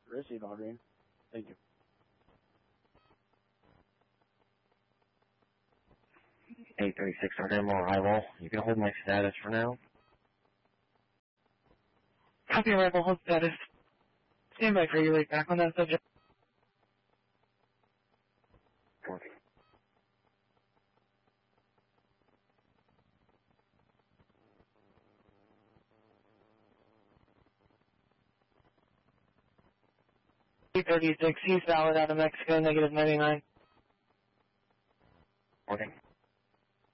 Received, all green. Thank you. $836 on demo arrival. You can hold my status for now. Copy arrival, hold status. Stand by for you, wait back on that subject. Working. $836, he's valid out of Mexico, negative 99. Working.